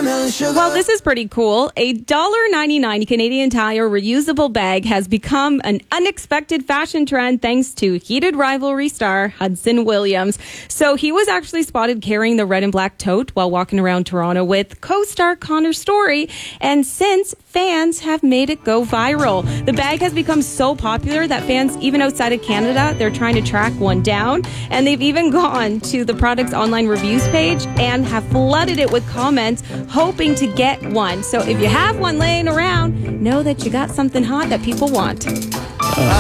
watermelon sugar. Well, this is pretty cool. A $1.99 Canadian Tire reusable bag has become an unexpected fashion trend thanks to heated rivalry star Hudson Williams. So he was actually spotted carrying the red and black tote while walking around Toronto with co-star Connor Story. And since, fans have made it go viral. The bag has become so popular that fans, even outside of Canada, they're trying to track one down. And they've even gone to the product's online reviews page and have flooded it with comments hoping to get one. So if you have one laying around, know that you got something hot that people want.